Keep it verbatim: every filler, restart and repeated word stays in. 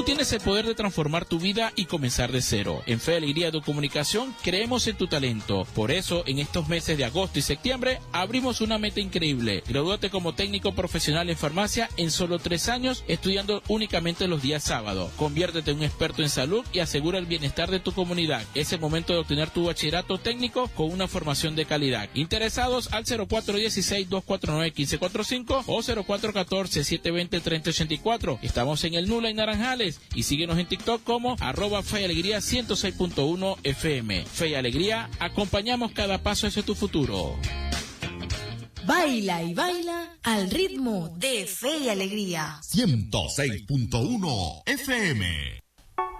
tienes el poder de transformar tu vida y comenzar de cero. En Fe y Alegría de Comunicación creemos en tu talento. Por eso, en estos meses de agosto y septiembre, abrimos una meta increíble. Gradúate como técnico profesional en farmacia en solo tres años, estudiando únicamente los días sábados. Conviértete en un experto en salud y asegura el bienestar de tu comunidad. Es el momento de obtener tu bachillerato técnico con una formación de calidad. Interesados al cero cuatro uno seis, dos cuatro nueve, uno cinco cuatro cinco o cero cuatro uno cuatro, siete dos cero, tres cero ocho cuatro. Estamos en el Nula y Naranjales y síguenos en TikTok como arroba Fe y Alegría ciento seis punto uno F M. Fe y Alegría, acompañamos cada paso hacia tu futuro. Baila y baila al ritmo de Fe y Alegría. ciento seis punto uno F M.